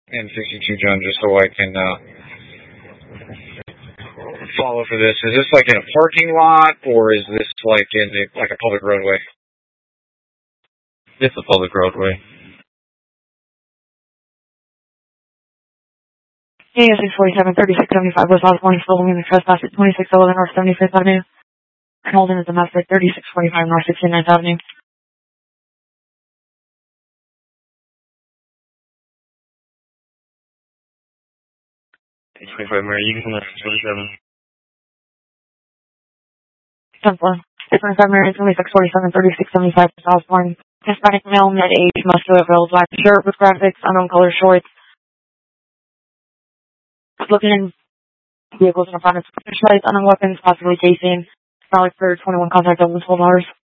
and 62 John, just so I can follow for this. Is this like in a parking lot, or is this like in a public roadway? It's a public roadway. Yeah, 647, 3675 West Osborne, following the trespass at 2611 North 75th Avenue. Holden is domestic, 3645 North 69th Avenue. 25 Mary, you can come up to 27. 10-4. 25 Mary, 2647, 3675 West Osborne. Hispanic male, mid-age, muscular-built, black shirt with graphics, unknown color shorts. Looking in vehicles in front of lights, unknown weapons, possibly casing. Valid for 21 contact over $12.